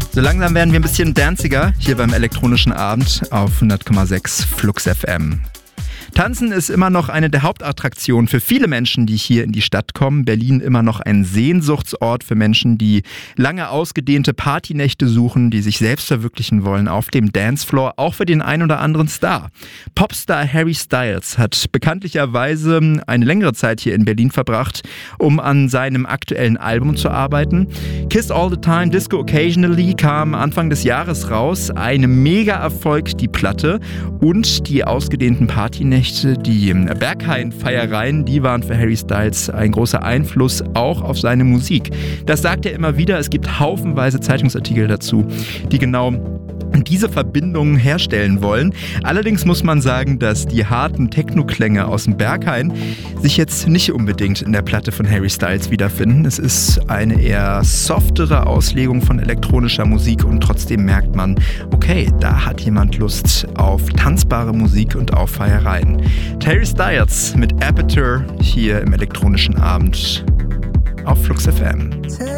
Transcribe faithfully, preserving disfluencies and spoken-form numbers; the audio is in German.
So langsam werden wir ein bisschen danciger hier beim elektronischen Abend auf hundert Komma sechs Flux F M. Tanzen ist immer noch eine der Hauptattraktionen für viele Menschen, die hier in die Stadt kommen. Berlin immer noch ein Sehnsuchtsort für Menschen, die lange ausgedehnte Partynächte suchen, die sich selbst verwirklichen wollen auf dem Dancefloor, auch für den ein oder anderen Star. Popstar Harry Styles hat bekanntlicherweise eine längere Zeit hier in Berlin verbracht, um an seinem aktuellen Album zu arbeiten. Kiss All the Time, Disco Occasionally kam Anfang des Jahres raus. Ein Mega-Erfolg, die Platte, und die ausgedehnten Partynächte, die Berghain-Feiereien, die waren für Harry Styles ein großer Einfluss auch auf seine Musik. Das sagt er immer wieder. Es gibt haufenweise Zeitungsartikel dazu, die genau diese Verbindungen herstellen wollen. Allerdings muss man sagen, dass die harten Techno-Klänge aus dem Berghain sich jetzt nicht unbedingt in der Platte von Harry Styles wiederfinden. Es ist eine eher softere Auslegung von elektronischer Musik und trotzdem merkt man, okay, da hat jemand Lust auf tanzbare Musik und auf Feiereien. Harry Styles mit Aperture hier im elektronischen Abend auf Flux F M.